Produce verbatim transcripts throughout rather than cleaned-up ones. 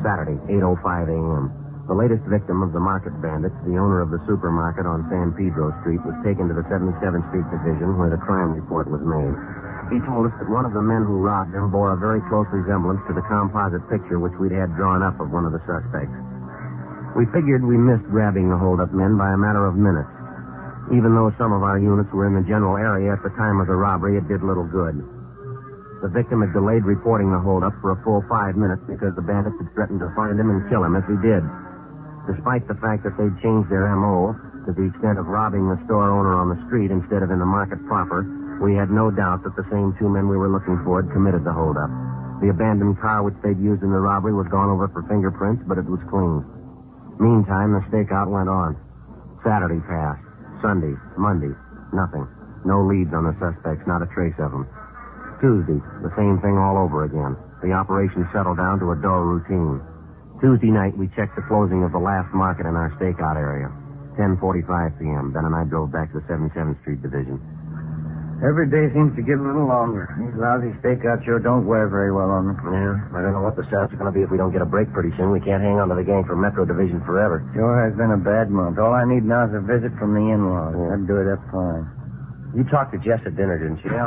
Saturday, eight oh five a.m. The latest victim of the market bandits, the owner of the supermarket on San Pedro Street, was taken to the seventy-seventh Street Division where the crime report was made. He told us that one of the men who robbed him bore a very close resemblance to the composite picture which we'd had drawn up of one of the suspects. We figured we missed grabbing the hold-up men by a matter of minutes. Even though some of our units were in the general area at the time of the robbery, it did little good. The victim had delayed reporting the hold-up for a full five minutes because the bandits had threatened to find him and kill him if he did. Despite the fact that they'd changed their M O to the extent of robbing the store owner on the street instead of in the market proper, we had no doubt that the same two men we were looking for had committed the hold-up. The abandoned car which they'd used in the robbery was gone over for fingerprints, but it was clean. Meantime, the stakeout went on. Saturday passed. Sunday, Monday, nothing. No leads on the suspects, not a trace of them. Tuesday, the same thing all over again. The operation settled down to a dull routine. Tuesday night, we checked the closing of the last market in our stakeout area. ten forty-five p.m. Ben and I drove back to the seventy-seventh Street Division. Every day seems to get a little longer. These lousy stakeouts sure don't wear very well on me. Yeah, I don't know what the stats are going to be if we don't get a break pretty soon. We can't hang on to the gang for Metro Division forever. Sure has been a bad month. All I need now is a visit from the in-laws. Yeah. That'd do it up fine. You talked to Jess at dinner, didn't you? Yeah.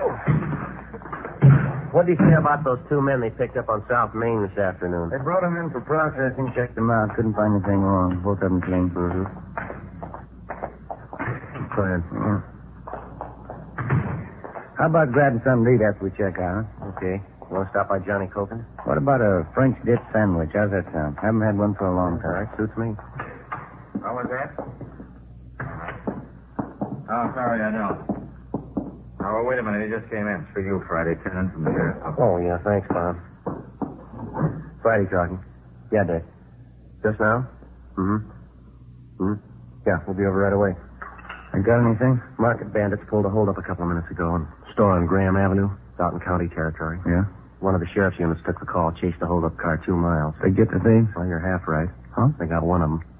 What did he say about those two men they picked up on South Main this afternoon? They brought them in for processing, checked them out. Couldn't find anything wrong. Both of them clean. Mm-hmm. Go ahead. Yeah. How about grabbing something to eat after we check out, huh? Okay. You want to stop by Johnny Coken? What about a French dip sandwich? How's that sound? Haven't had one for a long All time. right, suits me. What was that? Oh, sorry, I know. Oh, well, wait a minute. He just came in. It's for you, Friday. Turn in from the sheriff's office. Oh, yeah, thanks, Bob. Friday talking. Yeah, Dick. Just now? Mm-hmm. Mm-hmm. Yeah, we'll be over right away. You got anything? Market bandits pulled a hold up a couple of minutes ago in a store on Graham Avenue, out in county territory. Yeah? One of the sheriff's units took the call, chased the hold-up car two miles. They get the thieves? Well, you're half right. Huh? They got one of them.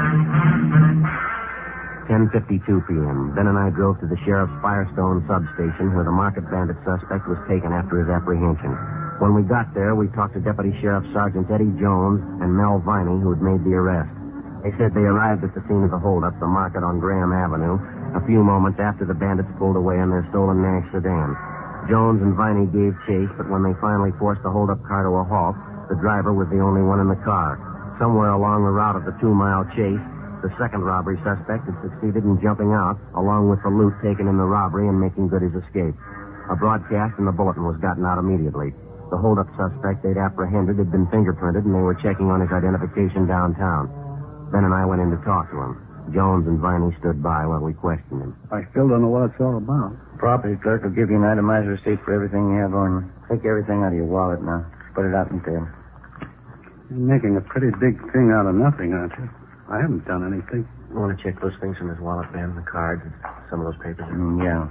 ten fifty-two p.m. Ben and I drove to the sheriff's Firestone substation where the market bandit suspect was taken after his apprehension. When we got there, we talked to Deputy Sheriff Sergeant Eddie Jones and Mel Viney, who had made the arrest. They said they arrived at the scene of the holdup, the market on Graham Avenue, a few moments after the bandits pulled away in their stolen Nash sedan. Jones and Viney gave chase, but when they finally forced the holdup car to a halt, the driver was the only one in the car. Somewhere along the route of the two-mile chase, the second robbery suspect had succeeded in jumping out, along with the loot taken in the robbery and making good his escape. A broadcast in the bulletin was gotten out immediately. The holdup suspect they'd apprehended had been fingerprinted, and they were checking on his identification downtown. Ben and I went in to talk to him. Jones and Viney stood by while we questioned him. I still don't know what it's all about. Property clerk will give you an itemized receipt for everything you have on you. Take everything out of your wallet now. Put it out in there. You're making a pretty big thing out of nothing, aren't you? I haven't done anything. You want to check those things from his wallet, Ben? The cards and some of those papers? Mm, yeah.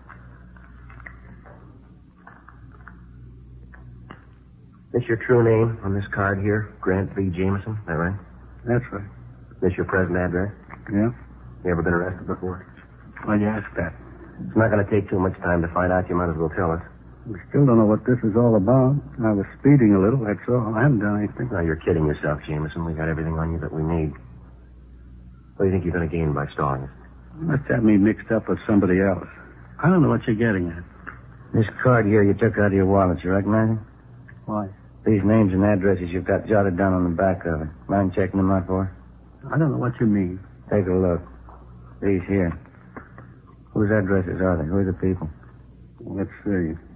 This your true name on this card here? Grant V. Jameson, is that right? That's right. This your present address? Yeah? You ever been arrested before? Why'd you ask that? It's not going to take too much time to find out. You might as well tell us. We still don't know what this is all about. I was speeding a little, that's all. I haven't done anything. No, you're kidding yourself, Jameson. We got everything on you that we need. What do you think you're going to gain by stalling us? Let's have me mixed up with somebody else. I don't know what you're getting at. This card here you took out of your wallet, you recognize it? Why? These names and addresses you've got jotted down on the back of it. Mind checking them out for us? I don't know what you mean. Take a look. These here. Whose addresses are they? Who are the people? Let's see.